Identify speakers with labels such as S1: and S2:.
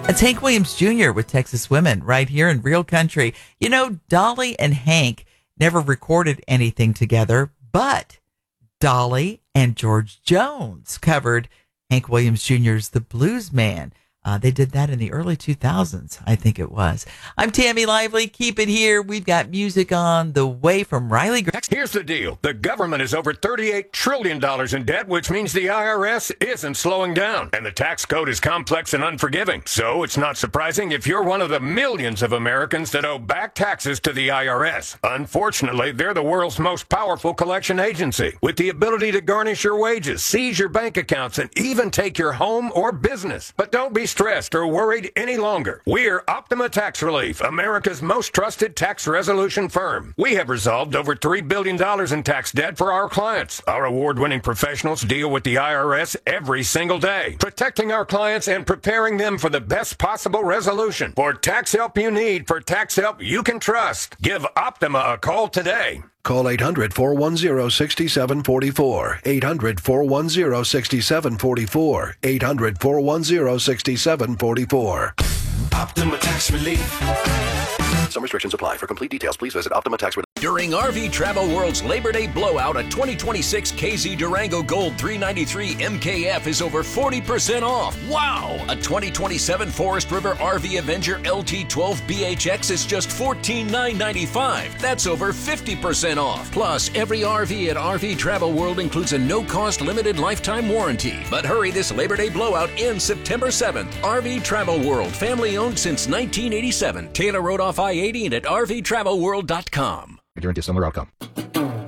S1: That's Hank Williams Jr. with Texas Women right here in Real Country. You know, Dolly and Hank never recorded anything together, but Dolly and George Jones covered Hank Williams Jr.'s The Blues Man. They did that in the early 2000s, I think it was. I'm Tammy Lively. Keep it here. We've got music on the way from Riley.
S2: Here's the deal. The government is over $38 trillion in debt, which means the IRS isn't slowing down. And the tax code is complex and unforgiving. So it's not surprising if you're one of the millions of Americans that owe back taxes to the IRS. Unfortunately, they're the world's most powerful collection agency, with the ability to garnish your wages, seize your bank accounts, and even take your home or business. But don't be stressed or worried any longer. We're Optima Tax Relief, America's most trusted tax resolution firm. We have resolved over $3 billion in tax debt for our clients. Our award-winning professionals deal with the IRS every single day, protecting our clients and preparing them for the best possible resolution. For tax help you need, for tax help you can trust, give Optima a call today.
S3: Call 800-410-6744. 800-410-6744. 800-410-6744.
S4: Optima Tax Relief.
S3: Some restrictions apply. For complete details, please visit Optima Tax Relief.
S5: During RV Travel World's Labor Day blowout, a 2026 KZ Durango Gold 393 MKF is over 40% off. Wow! A 2027 Forest River RV Avenger LT12 BHX is just $14,995. That's over 50% off. Plus, every RV at RV Travel World includes a no-cost limited lifetime warranty. But hurry, this Labor Day blowout ends September 7th. RV Travel World, family-owned since 1987. Taylor Road off I-80 and at rvtravelworld.com.
S6: Guarantee a similar outcome.